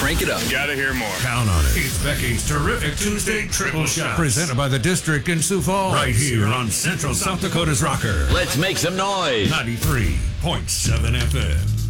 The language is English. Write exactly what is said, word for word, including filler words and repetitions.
Crank it up. Gotta hear more. Count on it. It's Becky's Terrific Tuesday Triple Shot. Presented by the District in Sioux Falls. Right here on Central South Dakota's Rocker. Let's make some noise. ninety-three point seven F M.